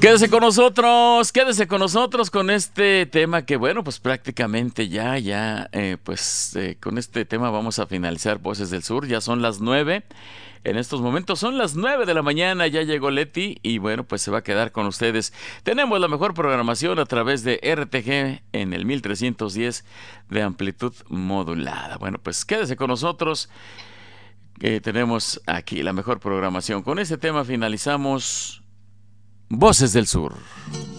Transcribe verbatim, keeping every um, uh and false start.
Quédese con nosotros, quédese con nosotros con este tema que, bueno, pues prácticamente ya, ya, eh, pues eh, con este tema vamos a finalizar Voces del Sur. Ya son las nueve, en estos momentos son las nueve de la mañana, ya llegó Leti y bueno, pues se va a quedar con ustedes. Tenemos la mejor programación a través de R T G en el mil trescientos diez de amplitud modulada. Bueno, pues quédese con nosotros, que tenemos aquí la mejor programación. Con este tema finalizamos Voces del Sur.